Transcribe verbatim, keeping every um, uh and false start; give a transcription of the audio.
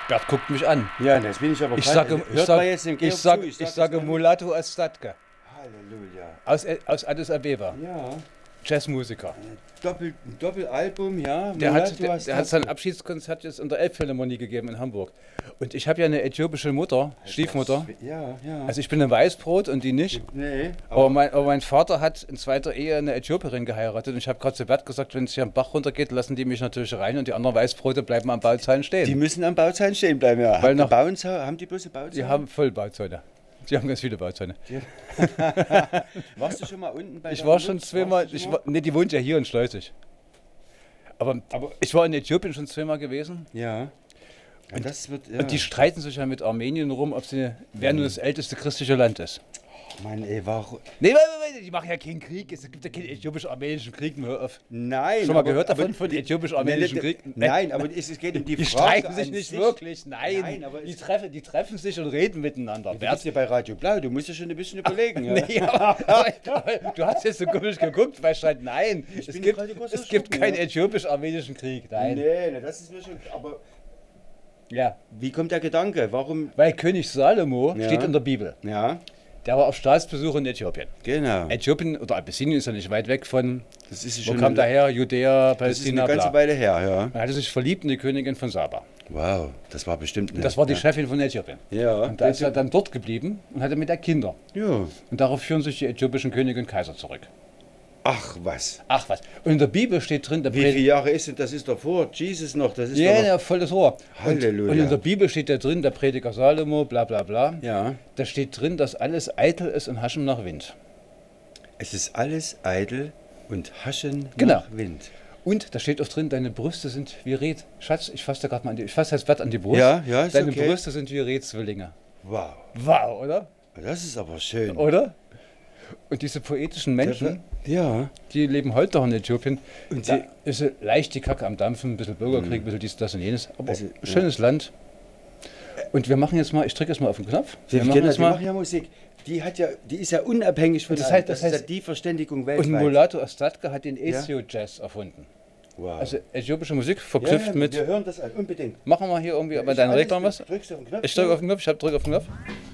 Bert guckt mich an. Ja, das bin ich aber Ich grad- sage, Hört ich mal sage, jetzt dem ich Georg sage, zu, ich sag sage das mal. Mulatu Ostatke Halleluja. aus, aus Addis Abeba, Ja, Jazzmusiker. Doppel, ein Doppelalbum, ja. Der hat, Mulatu der, hast der du. hat sein Abschiedskonzert jetzt in der Elbphilharmonie gegeben in Hamburg. Und ich habe ja eine äthiopische Mutter, Stiefmutter. Ja, ja. Also ich bin ein Weißbrot und die nicht. nee, Aber mein, aber mein Vater hat in zweiter Ehe eine Äthiopierin geheiratet. Und ich habe gerade zu Bert gesagt, wenn es hier am Bach runtergeht, lassen die mich natürlich rein und die anderen Weißbrote bleiben am Bauzaun stehen. die müssen am Bauzaun stehen bleiben, ja. Weil Habt ihr nach- Bauzaun, haben die bloße Bauzaun? Die haben voll Bauzäune. Die haben ganz viele Bauzäune. Warst du schon mal unten bei Ich deiner war schon Mutter? zweimal, Warst du ich schon war, nee, die wohnt ja hier in Schleusig. Aber, Aber- ich war in Äthiopien schon zweimal gewesen. mal? Ja. Und das wird, ja. Und die streiten sich ja mit Armenien rum, ob sie, wer nun das älteste christliche Land ist. Mann, ey, warum? Nee, wait, wait, wait, die machen ja keinen Krieg. Es gibt ja keinen äthiopisch-armenischen Krieg mehr. Hör auf. Nein. Schon mal aber- gehört davon, aber von die- äthiopisch-armenischen Nein, Krieg? Nein, aber es, es geht um die, Die Frage streiten sich an nicht sich. wirklich, nein. Nein, aber die, es- treffen, die treffen sich und reden miteinander. Du bist ja bei Radio Blau, du musst ja schon ein bisschen überlegen. Ja. Nee, aber, aber, du hast jetzt so komisch geguckt, weil steht, nein, es bin gibt, gerade groß es gibt erschrocken, keinen ja. äthiopisch-armenischen Krieg, nein. Nee, nee, das ist mir schon. Aber Ja, wie kommt der Gedanke? Warum? weil König Salomo Ja. steht in der Bibel. Ja, Der war auf Staatsbesuch in Äthiopien. genau. Äthiopien oder Abyssinien ist ja nicht weit weg von, Das ist wo schon kam eine, daher, Judäa, das ist Palästina, eine ganze bla. Weile her, ja. Er hatte sich verliebt in die Königin von Saba. Wow, das war bestimmt eine. Das war die ja. Chefin von Äthiopien. Ja. Und da ist er dann dort geblieben und hatte mit der Kinder. Ja. Und darauf führen sich die äthiopischen Könige und Kaiser zurück. Ach was. Ach was. Und in der Bibel steht drin, der Wie viele Jahre ist denn das? Ist doch vor Jesus noch. Das ist Ja, doch noch, ja, volles Rohr. Und, Halleluja. und in der Bibel steht da drin, der Prediger Salomo, bla bla bla. Ja. Da steht drin, dass alles eitel ist und haschen nach Wind. Es ist alles eitel und haschen Genau. nach Wind. Und da steht auch drin, deine Brüste sind wie Reh. Schatz, ich fasse da gerade mal an die, ich fasse das Blatt an die Brust. Ja, ja, ist Deine okay. Brüste sind wie Rehzwillinge. Wow. Wow, oder? Das ist aber schön. Oder? Und diese poetischen Menschen, Ja. die leben heute noch in Äthiopien. Und Und da sie- ist leicht die Kacke am Dampfen, ein bisschen Bürgerkrieg, ein bisschen dies, das und jenes. Aber Also, schönes Land. Und wir machen jetzt mal, ich drücke jetzt mal auf den Knopf. Wir Wir machen kennen, jetzt die mal. machen ja Musik. Die, hat ja, die ist ja unabhängig von Das allem. heißt- das ist ja heißt- die Verständigung Und weltweit. Mulatu Ostatke hat den Ethio-Jazz erfunden. Wow. Also äthiopische Musik ja, verknüpft ja, mit. Wir hören das an, unbedingt. Machen wir hier irgendwie bei Ist deinen alles- Reglern was? Drückst du auf den Knopf? Ich drücke auf den Knopf, ich drücke auf den Knopf.